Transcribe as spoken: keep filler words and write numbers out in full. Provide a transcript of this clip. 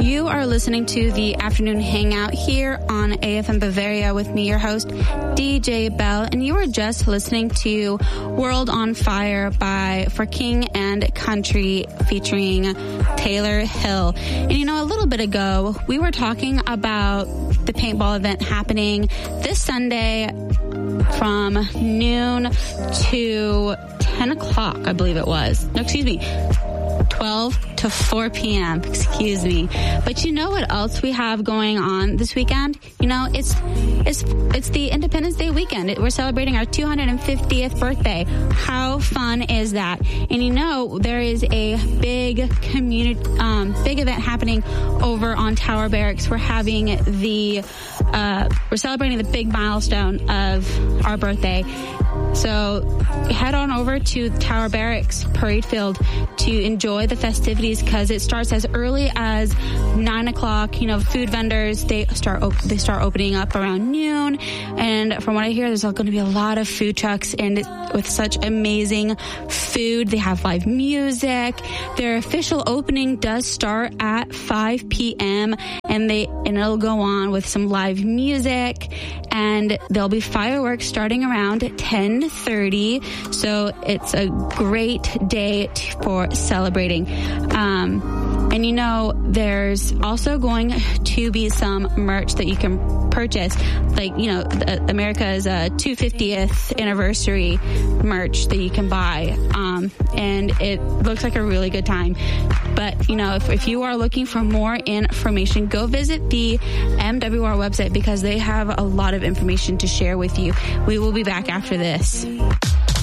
You are listening to the Afternoon Hangout here on A F M Bavaria with me, your host, D J Bell, and you were just listening to World on Fire by For King and Country featuring Taylor Hill. And you know, a little bit ago, we were talking about the paintball event happening this Sunday from noon to ten o'clock, I believe it was. No, excuse me. twelve to four p.m. Excuse me. But you know what else we have going on this weekend? You know, it's it's it's the Independence Day weekend. We're celebrating our two hundred fiftieth birthday. How fun is that? And you know, there is a big community, um, big event happening over on Tower Barracks. We're having the, uh, we're celebrating the big milestone of our birthday. So head on over to Tower Barracks Parade Field to enjoy the festivities, because it starts as early as nine o'clock. You know, food vendors, they start op- they start opening up around noon. And from what I hear, there's going to be a lot of food trucks, and it, with such amazing food. They have live music. Their official opening does start at five p.m. and they and it'll go on with some live music, and there'll be fireworks starting around ten thirty. So it's a great day t- for celebrating. Um, and you know, there's also going to be some merch that you can purchase, like, you know, the, America's uh, two hundred fiftieth anniversary merch that you can buy. Um, and it looks like a really good time. But, you know, if, if you are looking for more information, go visit the M W R website, because they have a lot of information to share with you. We will be back after this.